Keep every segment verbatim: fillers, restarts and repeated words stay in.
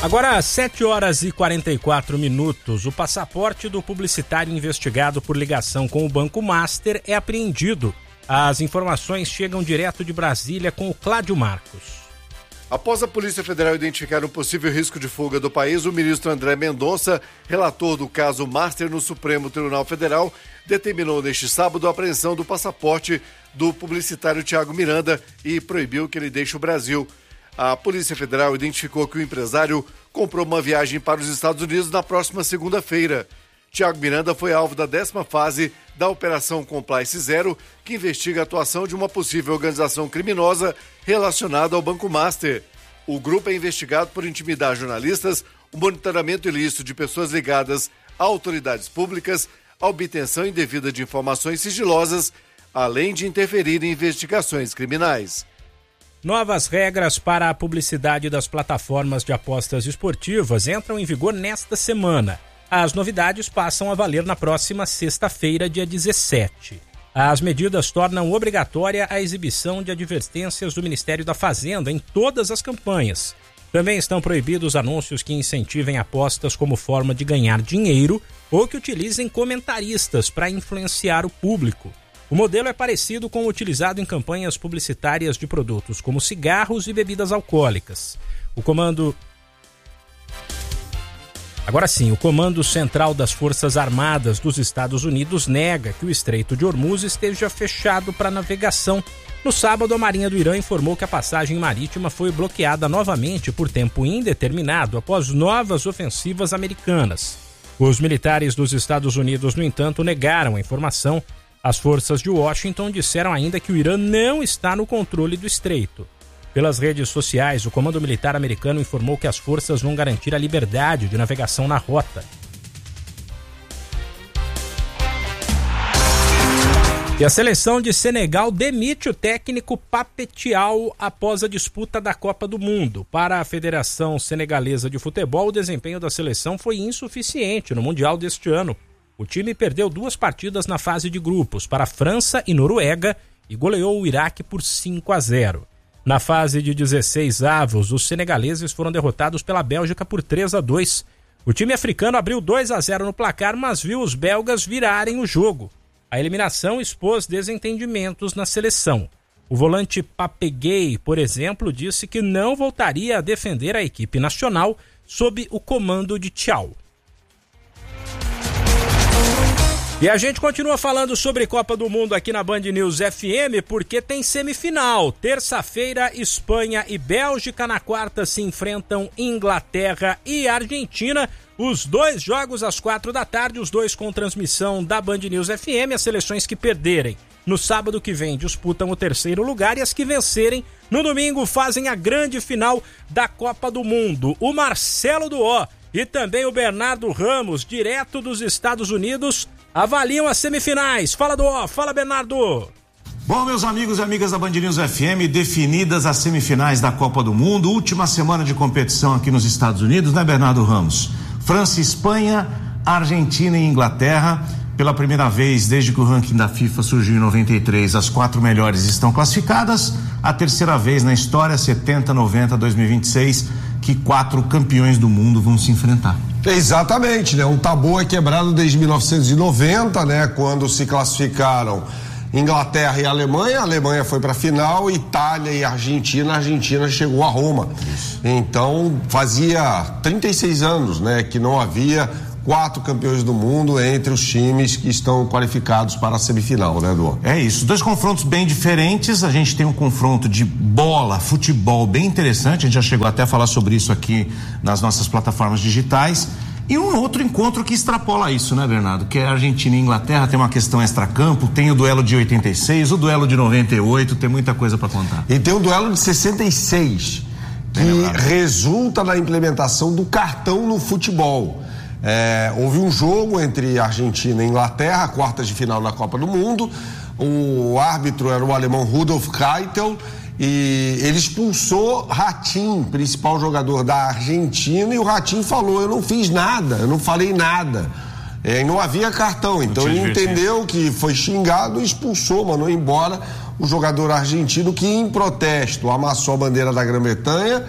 Agora, às sete horas e quarenta e quatro minutos, o passaporte do publicitário investigado por ligação com o Banco Master é apreendido. As informações chegam direto de Brasília com o Cláudio Marcos. Após a Polícia Federal identificar um possível risco de fuga do país, o ministro André Mendonça, relator do caso Master no Supremo Tribunal Federal, determinou neste sábado a apreensão do passaporte do publicitário Thiago Miranda e proibiu que ele deixe o Brasil. A Polícia Federal identificou que o empresário comprou uma viagem para os Estados Unidos na próxima segunda-feira. Thiago Miranda foi alvo da décima fase da Operação Compliance Zero, que investiga a atuação de uma possível organização criminosa relacionada ao Banco Master. O grupo é investigado por intimidar jornalistas, o monitoramento ilícito de pessoas ligadas a autoridades públicas, a obtenção indevida de informações sigilosas, além de interferir em investigações criminais. Novas regras para a publicidade das plataformas de apostas esportivas entram em vigor nesta semana. As novidades passam a valer na próxima sexta-feira, dia dezessete. As medidas tornam obrigatória a exibição de advertências do Ministério da Fazenda em todas as campanhas. Também estão proibidos anúncios que incentivem apostas como forma de ganhar dinheiro ou que utilizem comentaristas para influenciar o público. O modelo é parecido com o utilizado em campanhas publicitárias de produtos como cigarros e bebidas alcoólicas. O comando... Agora sim, o Comando Central das Forças Armadas dos Estados Unidos nega que o Estreito de Hormuz esteja fechado para navegação. No sábado, a Marinha do Irã informou que a passagem marítima foi bloqueada novamente por tempo indeterminado após novas ofensivas americanas. Os militares dos Estados Unidos, no entanto, negaram a informação. As forças de Washington disseram ainda que o Irã não está no controle do estreito. Pelas redes sociais, o Comando Militar americano informou que as forças vão garantir a liberdade de navegação na rota. E a seleção de Senegal demite o técnico Papetial após a disputa da Copa do Mundo. Para a Federação Senegalesa de Futebol, o desempenho da seleção foi insuficiente no Mundial deste ano. O time perdeu duas partidas na fase de grupos para França e Noruega e goleou o Iraque por cinco a zero. Na fase de dezesseis avos, os senegaleses foram derrotados pela Bélgica por três a dois. O time africano abriu dois a zero no placar, mas viu os belgas virarem o jogo. A eliminação expôs desentendimentos na seleção. O volante Papeguei, por exemplo, disse que não voltaria a defender a equipe nacional sob o comando de Thiaw. E a gente continua falando sobre Copa do Mundo aqui na Band News F M, porque tem semifinal. Terça-feira, Espanha e Bélgica. Na quarta se enfrentam Inglaterra e Argentina. Os dois jogos às quatro da tarde, os dois com transmissão da Band News F M. As seleções que perderem no sábado que vem disputam o terceiro lugar e as que vencerem no domingo fazem a grande final da Copa do Mundo. O Marcelo Duó e também o Bernardo Ramos, direto dos Estados Unidos, avaliam as semifinais. Fala, Duó, fala, Bernardo. Bom, meus amigos e amigas da Band News F M, definidas as semifinais da Copa do Mundo, última semana de competição aqui nos Estados Unidos, né, Bernardo Ramos? França e Espanha, Argentina e Inglaterra. Pela primeira vez desde que o ranking da FIFA surgiu em noventa e três, as quatro melhores estão classificadas. A terceira vez na história, setenta, noventa, dois mil e vinte e seis, que quatro campeões do mundo vão se enfrentar. Exatamente, né? Um tabu é quebrado desde mil novecentos e noventa, né? Quando se classificaram Inglaterra e Alemanha. A Alemanha foi para a final, Itália e Argentina. A Argentina chegou a Roma. Então fazia trinta e seis anos, né? Que não havia quatro campeões do mundo entre os times que estão qualificados para a semifinal, né, Edu? É isso, dois confrontos bem diferentes. A gente tem um confronto de bola, futebol bem interessante, a gente já chegou até a falar sobre isso aqui nas nossas plataformas digitais, e um outro encontro que extrapola isso, né, Bernardo? Que é a Argentina e Inglaterra, tem uma questão extracampo, tem o duelo de oitenta e seis, o duelo de noventa e oito, tem muita coisa para contar. E tem o duelo de sessenta e seis, que resulta na implementação do cartão no futebol. É, houve um jogo entre Argentina e Inglaterra, quartas de final da Copa do Mundo. O árbitro era o alemão Rudolf Keitel e ele expulsou Ratin, principal jogador da Argentina, e o Ratin falou: eu não fiz nada, eu não falei nada. É, e não havia cartão, então ele entendeu que foi xingado e expulsou, mandou embora o jogador argentino, que em protesto amassou a bandeira da Grã-Bretanha,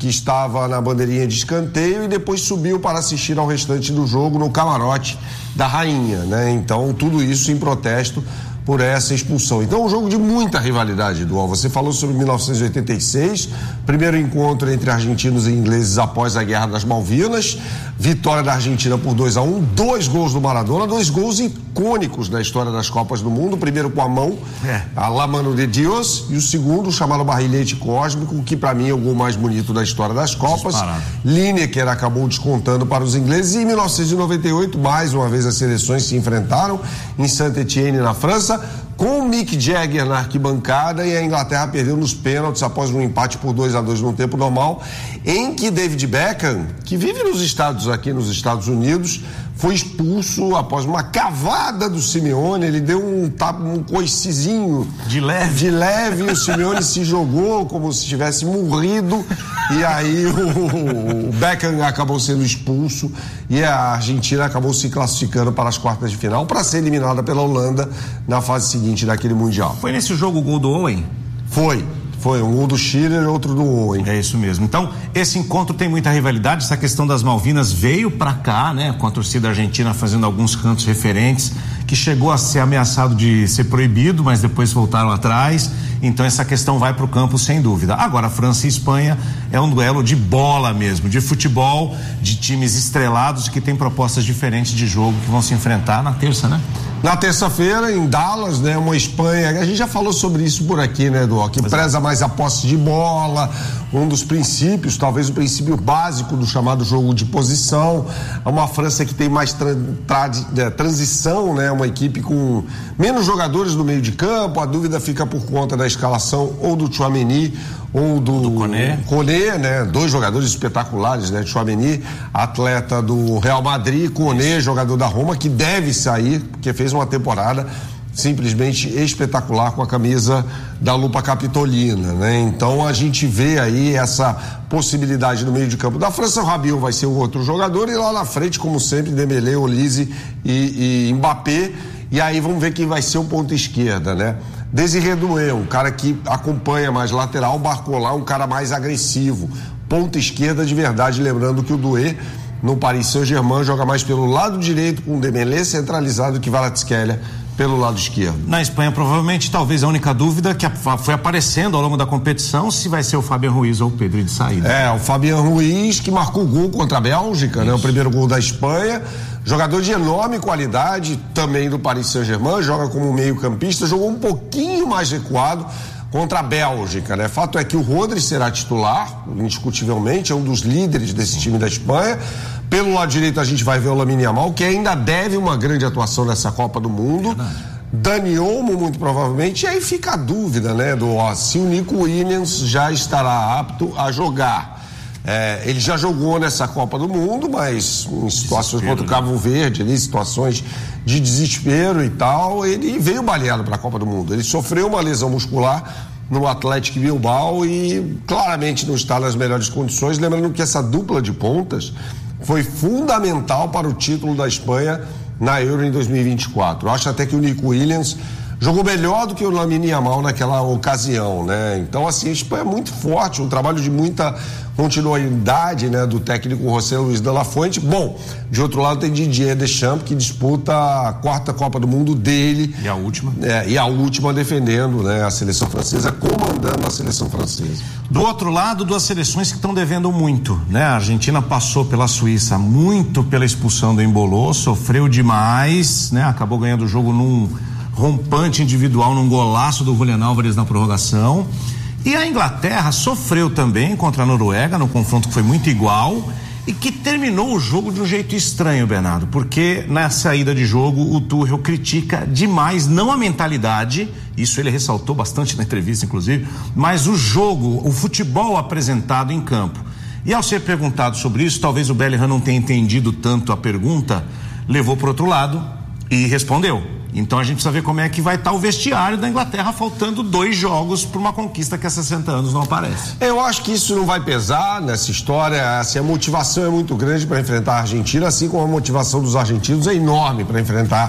que estava na bandeirinha de escanteio e depois subiu para assistir ao restante do jogo no camarote da rainha, né? Então, tudo isso em protesto por essa expulsão. Então, um jogo de muita rivalidade, Dual. Você falou sobre mil novecentos e oitenta e seis, primeiro encontro entre argentinos e ingleses após a Guerra das Malvinas, vitória da Argentina por dois a um, dois gols do Maradona, dois gols icônicos na história das Copas do Mundo, o primeiro com a mão, é. a La Mano de Dios, e o segundo chamado Barrilete Cósmico, que para mim é o gol mais bonito da história das Copas. Disparado. Lineker acabou descontando para os ingleses, e em mil novecentos e noventa e oito, mais uma vez as seleções se enfrentaram em Saint-Étienne, na França, com o Mick Jagger na arquibancada, e a Inglaterra perdeu nos pênaltis após um empate por dois a dois no tempo normal, em que David Beckham, que vive nos Estados aqui nos Estados Unidos, foi expulso após uma cavada do Simeone. Ele deu um tapa, um coicezinho de leve, de leve e o Simeone se jogou como se tivesse morrido, e aí o, o Beckham acabou sendo expulso e a Argentina acabou se classificando para as quartas de final para ser eliminada pela Holanda na fase seguinte daquele Mundial. Foi nesse jogo o gol do Owen? Foi. Foi um gol do Schiller e outro do Owen. É isso mesmo. Então, esse encontro tem muita rivalidade. Essa questão das Malvinas veio pra cá, né? Com a torcida argentina fazendo alguns cantos referentes, que chegou a ser ameaçado de ser proibido, mas depois voltaram atrás. Então, essa questão vai pro campo sem dúvida. Agora, França e Espanha é um duelo de bola mesmo, de futebol, de times estrelados que têm propostas diferentes de jogo que vão se enfrentar na terça, né? Na terça-feira, em Dallas, né, uma Espanha, a gente já falou sobre isso por aqui, né, Edu, que preza mais a posse de bola, um dos princípios, talvez o princípio básico do chamado jogo de posição. É uma França que tem mais tra tra é, transição, né, uma equipe com menos jogadores no meio de campo, a dúvida fica por conta da escalação ou do Tchouaméni ou do, do Koné. Koné, né, dois jogadores espetaculares, né, Tchouaméni, atleta do Real Madrid, Koné, jogador da Roma, que deve sair, porque fez uma temporada simplesmente espetacular com a camisa da Lupa Capitolina, né? Então a gente vê aí essa possibilidade no meio de campo da França. O Rabiot vai ser o outro jogador, e lá na frente, como sempre, Dembélé, Olise e, e Mbappé. E aí vamos ver quem vai ser o ponta esquerda, né? Désiré Doué, um cara que acompanha mais lateral, Barcola, um cara mais agressivo, ponta esquerda de verdade, lembrando que o Doué no Paris Saint-Germain joga mais pelo lado direito, com o Dembélé centralizado, que Kvaratskhelia pelo lado esquerdo. Na Espanha, provavelmente, talvez a única dúvida que foi aparecendo ao longo da competição, se vai ser o Fabian Ruiz ou o Pedri de saída. É, o Fabian Ruiz, que marcou gol contra a Bélgica, isso, né? O primeiro gol da Espanha. Jogador de enorme qualidade, também do Paris Saint-Germain, joga como meio campista, jogou um pouquinho mais recuado contra a Bélgica, né? Fato é que o Rodri será titular, indiscutivelmente, é um dos líderes desse time da Espanha. Pelo lado direito a gente vai ver o Lamine Yamal, que ainda deve uma grande atuação nessa Copa do Mundo. Verdade. Dani Olmo, muito provavelmente, e aí fica a dúvida, né, do ó, se o Nico Williams já estará apto a jogar. É, ele já jogou nessa Copa do Mundo, mas em situações contra o Cabo Verde, ali, situações de desespero e tal, ele veio baleado para a Copa do Mundo. Ele sofreu uma lesão muscular no Atlético Bilbao e claramente não está nas melhores condições. Lembrando que essa dupla de pontas foi fundamental para o título da Espanha na Euro em dois mil e vinte e quatro. Eu acho até que o Nico Williams jogou melhor do que o Lamine Yamal naquela ocasião, né? Então, assim, a Espanha é muito forte, um trabalho de muita continuidade, né, do técnico José Luis de la Fuente. Bom, de outro lado tem Didier Deschamps, que disputa a quarta Copa do Mundo dele. E a última. É, e a última defendendo, né, a seleção francesa, comandando a seleção francesa. Do outro lado, duas seleções que estão devendo muito, né? A Argentina passou pela Suíça muito pela expulsão do Embolô, sofreu demais, né? Acabou ganhando o jogo num rompante individual, num golaço do Julián Álvares na prorrogação. E a Inglaterra sofreu também contra a Noruega, num confronto que foi muito igual e que terminou o jogo de um jeito estranho, Bernardo, porque na saída de jogo o Tuchel critica demais, não a mentalidade, isso ele ressaltou bastante na entrevista, inclusive, mas o jogo, o futebol apresentado em campo. E ao ser perguntado sobre isso, talvez o Bellingham não tenha entendido tanto a pergunta, levou para o outro lado e respondeu. Então a gente precisa ver como é que vai estar o vestiário da Inglaterra, faltando dois jogos para uma conquista que há sessenta anos não aparece. Eu acho que isso não vai pesar nessa história. Assim, a motivação é muito grande para enfrentar a Argentina, assim como a motivação dos argentinos é enorme para enfrentar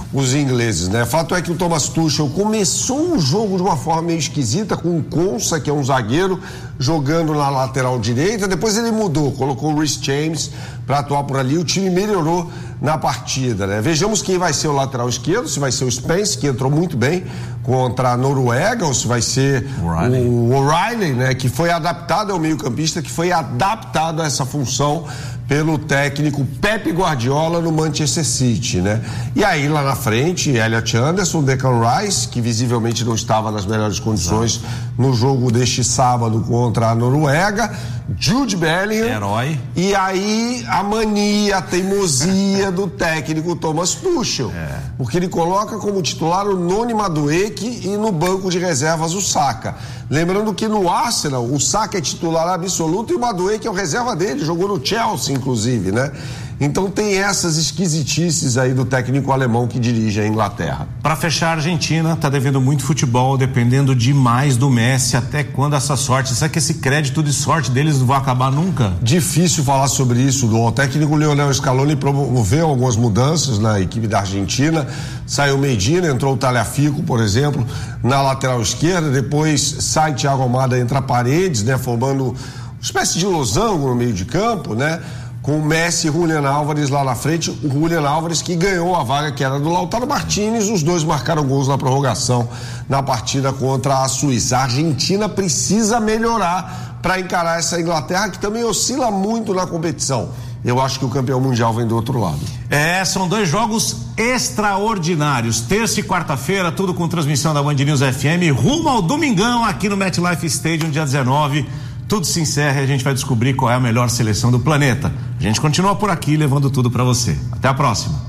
os ingleses, né? Fato é que o Thomas Tuchel começou o jogo de uma forma meio esquisita, com o Konsa, que é um zagueiro, jogando na lateral direita, depois ele mudou, colocou o Reece James para atuar por ali, o time melhorou na partida, né? Vejamos quem vai ser o lateral esquerdo, se vai ser o Spence, que entrou muito bem contra a Noruega, ou se vai ser O'Reilly. o O'Reilly, né? Que foi adaptado, é o meio-campista que foi adaptado a essa função pelo técnico Pep Guardiola no Manchester City, né? E aí lá na frente, Elliot Anderson, Declan Rice, que visivelmente não estava nas melhores condições Exato. no jogo deste sábado contra a Noruega, Jude Bellingham, herói. E aí a mania, a teimosia do técnico Thomas Tuchel, é. porque ele coloca como titular o Noni Madueke e no banco de reservas o Saka. Lembrando que no Arsenal o Saka é titular absoluto e o Madueke é o reserva dele, jogou no Chelsea inclusive, né? Então tem essas esquisitices aí do técnico alemão que dirige a Inglaterra. Para fechar, a Argentina tá devendo muito futebol, dependendo demais do Messi. Até quando essa sorte? Será que esse crédito de sorte deles não vai acabar nunca? Difícil falar sobre isso. O técnico Lionel Scaloni promoveu algumas mudanças na equipe da Argentina. Saiu Medina, entrou o Tagliafico, por exemplo, na lateral esquerda. Depois sai Thiago Almada, entra Paredes, né, formando uma espécie de losango no meio de campo, né? Com o Messi e Julián Álvares lá na frente, o Julián Álvares que ganhou a vaga que era do Lautaro Martínez, os dois marcaram gols na prorrogação na partida contra a Suíça. A Argentina precisa melhorar para encarar essa Inglaterra que também oscila muito na competição. Eu acho que o campeão mundial vem do outro lado. É, são dois jogos extraordinários, terça e quarta-feira, tudo com transmissão da Band News F M, rumo ao domingão aqui no MetLife Stadium, dia dezenove. Tudo se encerra e a gente vai descobrir qual é a melhor seleção do planeta. A gente continua por aqui levando tudo para você. Até a próxima.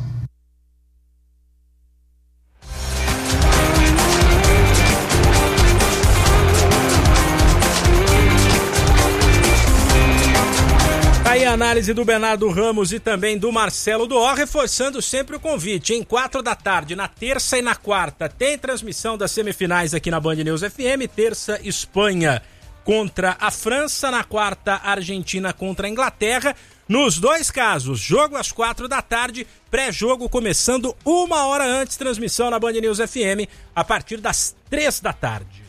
Aí a análise do Bernardo Ramos e também do Marcelo Duó, reforçando sempre o convite. Em quatro da tarde, na terça e na quarta, tem transmissão das semifinais aqui na Band News F M. Terça, Espanha contra a França, na quarta, Argentina contra a Inglaterra. Nos dois casos, jogo às quatro da tarde, pré-jogo começando uma hora antes, transmissão na Band News F M a partir das três da tarde.